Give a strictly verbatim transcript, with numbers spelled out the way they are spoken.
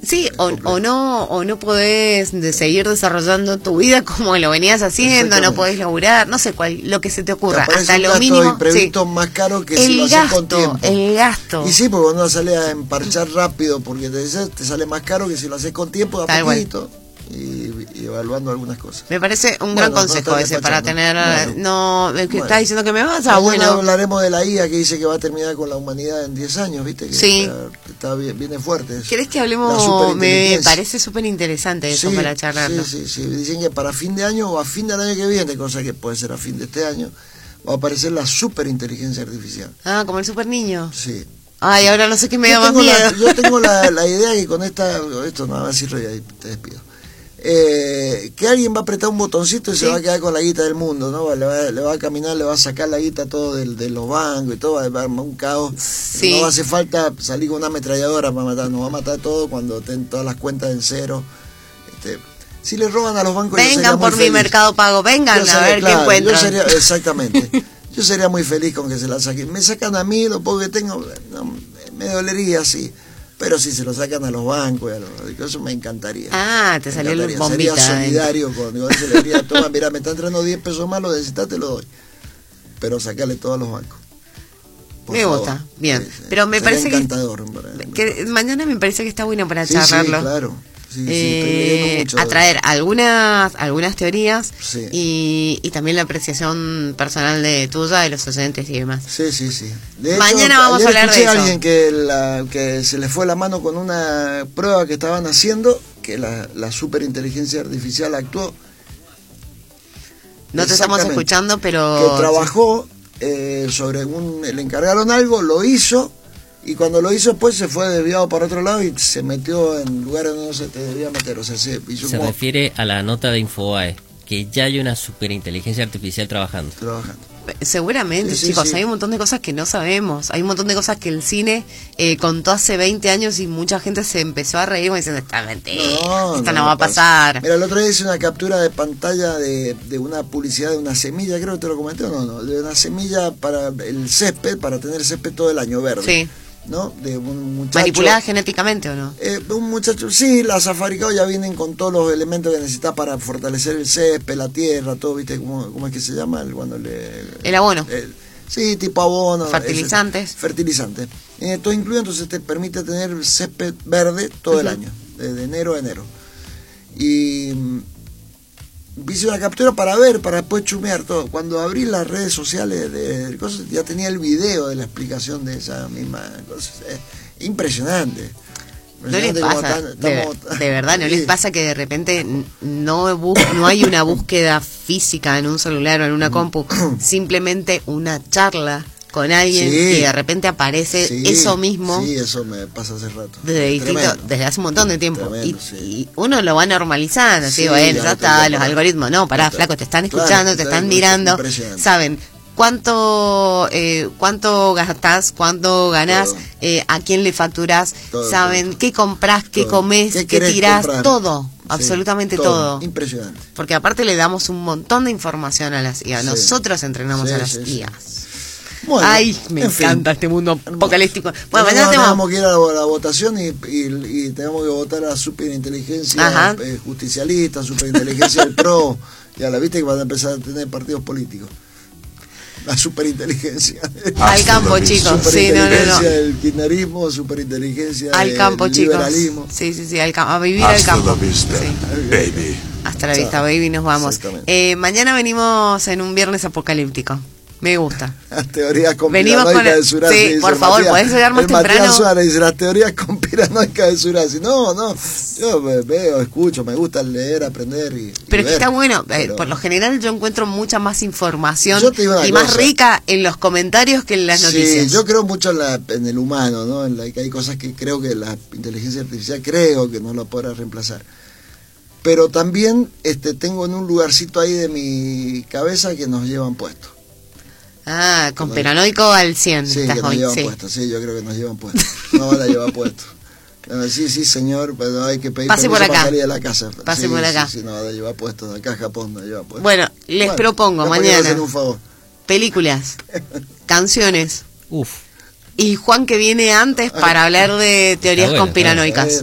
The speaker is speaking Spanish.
Sí, o, o no o no podés de seguir desarrollando tu vida como lo venías haciendo, no podés laburar, no sé cuál, lo que se te ocurra, hasta lo mínimo. Imprevisto sí. más caro que el si lo gasto, haces con tiempo. El gasto. Y sí, porque cuando sale a emparchar rápido, porque te, te sale más caro que si lo haces con tiempo, a poquito. Y, y evaluando algunas cosas. Me parece un bueno, gran consejo no ese para tener. bueno, no, que bueno. estás diciendo que me vas a. Bueno, hablaremos de la I A que dice que va a terminar con la humanidad en diez años, ¿viste? Que sí. Está, está bien, viene fuerte. Eso. ¿Querés que hablemos? Me parece súper interesante eso sí, para charlarlo. Sí, sí, sí. Dicen que para fin de año o a fin del año que viene, cosa que puede ser a fin de este año, va a aparecer la superinteligencia artificial. Ah, como el super niño. Sí. Ay, ahora no sé qué me da más miedo. La, yo tengo la, la idea que con esta. Esto nada más cierro y ahí te despido. Eh, que alguien va a apretar un botoncito y sí. se va a quedar con la guita del mundo, ¿no? Le va, le va a caminar, le va a sacar la guita todo del, de los bancos y todo, va a armar un caos. Sí. No hace falta salir con una ametralladora para matar, nos va a matar todo cuando estén todas las cuentas en cero. Este, si le roban a los bancos, vengan por mi feliz. Mercado Pago, vengan sería, a ver claro, qué encuentran. Yo sería, exactamente. Yo sería muy feliz con que se la saquen. Me sacan a mí, lo poco que tengo, no, me dolería, sí. Pero si se lo sacan a los bancos, a los, eso me encantaría. Ah, te salió el bombita. Sería solidario con, con eso le diría, toma, mira, me está entrando diez pesos más, lo necesitas, te lo doy. Pero sacarle todo a los bancos. Me favor. Gusta, bien. Sí, sí. Pero me parece encantador, que, que mañana me parece que está bueno para sí, charlarlo. Sí, claro. Sí, sí, eh, mucho a traer algunas algunas teorías sí. y, y también la apreciación personal de tuya, de los oyentes y demás. Sí, sí, sí. De mañana hecho, vamos a hablar de eso. A alguien que, la, que se le fue la mano con una prueba que estaban haciendo, que la, la superinteligencia artificial actuó. No te estamos escuchando, pero... Que trabajó eh, sobre un... Le encargaron algo, lo hizo... Y cuando lo hizo después se fue desviado para otro lado y se metió en lugares donde no se te debía meter. O sea, se hizo Se como... refiere a la nota de Infobae, que ya hay una superinteligencia artificial trabajando. Trabajando. Seguramente, sí, sí, chicos, sí. Hay un montón de cosas que no sabemos. Hay un montón de cosas que el cine eh, contó hace veinte años y mucha gente se empezó a reír diciendo, esta mentira, no, esto no, no va a pasar. Mira, el otro día hice una captura de pantalla de, de una publicidad de una semilla, creo que te lo comenté o no, no, de una semilla para el césped, para tener césped todo el año verde. Sí. ¿No? De un muchacho. ¿Manipulada genéticamente o no? Eh, un muchacho, sí, las ha fabricado, ya vienen con todos los elementos que necesita para fortalecer el césped, la tierra, todo, ¿viste? ¿Cómo, cómo es que se llama? El, cuando le, el abono. El, sí, tipo abono. Fertilizantes. Ese, fertilizantes. Eh, todo incluido, entonces te permite tener césped verde todo uh-huh. el año, desde enero a enero. Y hice una captura para ver, para después chumear todo. Cuando abrí las redes sociales de, de cosas, ya tenía el video de la explicación de esa misma cosa. Es impresionante. ¿No les pasa, tan, de, estamos, de verdad, no sí. les pasa que de repente no, bus, no hay una búsqueda física en un celular o en una compu, simplemente una charla con alguien sí, y de repente aparece sí, eso mismo? Sí, eso me pasa hace rato. Desde, distinto, desde hace un montón de tiempo. Tremendo, y, sí. y uno lo va normalizando, sí, ¿sí? Bueno, ya está, los para, algoritmos, no, pará, está, flaco, te están escuchando, claro, te están mirando, saben cuánto eh, cuánto gastás, cuánto ganás, eh, a quién le facturás, todo, saben todo. qué comprás, qué todo. comés, qué, qué tirás, comprar? todo, sí, absolutamente todo. todo. Impresionante. Porque aparte le damos un montón de información a las I A, sí. nosotros entrenamos sí, a las sí, I As. Sí. Bueno, ay, me encanta fin. este mundo apocalíptico. Bueno, bueno mañana no, tenemos... tenemos que ir a la, la votación y, y, y tenemos que votar a superinteligencia eh, justicialista, superinteligencia del P R O. Ya la viste que van a empezar a tener partidos políticos. La superinteligencia. Al campo, chicos. Sí, no, no, no. El kirchnerismo, superinteligencia al campo, del chicos. liberalismo. Sí, sí, sí, al campo, a vivir al campo. Hasta la vista, sí. baby. Hasta la vista, baby, nos vamos. Eh, mañana venimos en un viernes apocalíptico. Me gusta. Las teorías conspiranoicas la... de Surasi. Sí, por dice favor, Matías, podés llegar más temprano. Matías Suárez dice, las teorías conspiranoicas de Surasi. No, no, yo veo, escucho, me gusta leer, aprender y Pero y es que ver, está bueno, pero... eh, por lo general yo encuentro mucha más información y cosa. más rica en los comentarios que en las sí, noticias. Yo creo mucho en, la, en el humano, ¿no? En la, que hay cosas que creo que la inteligencia artificial creo que no la podrá reemplazar. Pero también este, tengo en un lugarcito ahí de mi cabeza que nos llevan puesto. Ah, con paranoico al cien. Sí, estás que nos hoy, llevan sí. puesto, sí, yo creo que nos llevan puesto. No van a llevar puesto. No, sí, sí, señor, pero hay que pedir Pase permiso por acá. para salir de la casa. Pase sí, por acá. Sí, sí, no van a llevar puesto, acá en Japón no lleva puesto. Bueno, les bueno, propongo mañana un favor. películas, canciones. Uf. Y Juan que viene antes para hablar de teorías bueno, conspiranoicas.